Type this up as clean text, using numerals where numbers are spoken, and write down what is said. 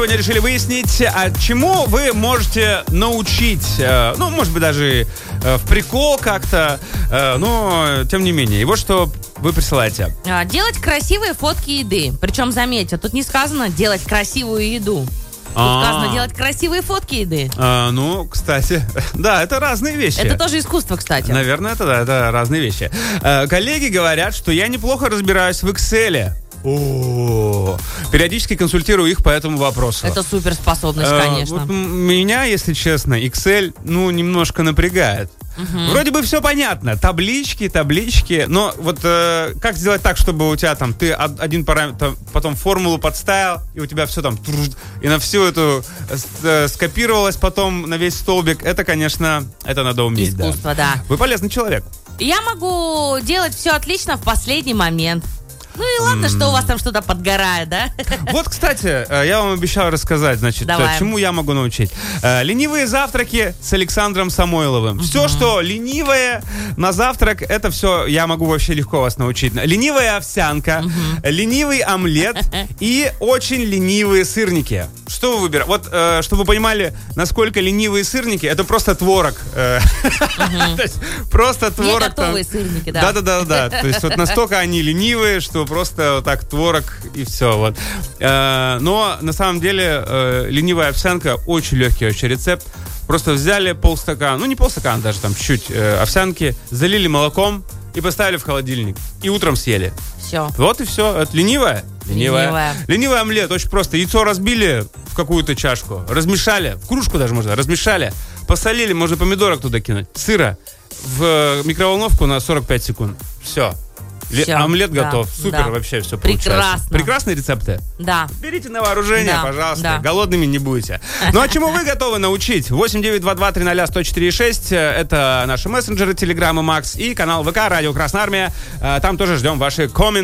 Сегодня решили выяснить, чему вы можете научить, может быть, даже в прикол как-то, но тем не менее. И вот что вы присылаете. Делать красивые фотки еды. Причем, заметьте, тут не сказано делать красивую еду. Тут сказано делать красивые фотки еды. Кстати, да, это разные вещи. Это тоже искусство, кстати. Наверное, это разные вещи. Коллеги говорят, что я неплохо разбираюсь в Excel. Периодически консультирую их по этому вопросу. Это суперспособность, конечно. Вот меня, если честно, Excel, немножко напрягает. Вроде бы все понятно. Таблички. Но вот как сделать так, чтобы у тебя там ты один параметр, потом формулу подставил, и у тебя все там и на всю эту скопировалось потом на весь столбик. Это, конечно, это надо уметь. Искусство, да. Вы полезный человек. Я могу делать все отлично в последний момент. И ладно, что у вас там что-то подгорает, да? Вот, кстати, я вам обещал рассказать, чему я могу научить. Ленивые завтраки с Александром Самойловым. Все, что ленивое на завтрак, это все я могу вообще легко вас научить. Ленивая овсянка, ленивый омлет и очень ленивые сырники. Что вы выбираете? Вот, чтобы вы понимали, насколько ленивые сырники, это просто творог. Просто творог. Не готовые сырники, да. Да. То есть вот настолько они ленивые, что просто вот так творог и все. Вот. Но на самом деле ленивая овсянка очень легкий очень рецепт. Просто взяли полстакана, не полстакана даже, там чуть-чуть овсянки, залили молоком и поставили в холодильник. И утром съели. Все. Вот и все. Это ленивая? Ленивый омлет. Очень просто. Яйцо разбили в какую-то чашку, размешали, в кружку даже можно, размешали, посолили, можно помидорок туда кинуть, сыра в микроволновку на 45 секунд. Все. Омлет готов. Супер, вообще все получается. Прекрасные рецепты? Да. Берите на вооружение, пожалуйста. Голодными не будете. А чему вы готовы научить? 8-922-300-104-6. Это наши мессенджеры, Телеграм и Макс. И канал ВК, Радио Красная Армия. Там тоже ждем ваши комменты.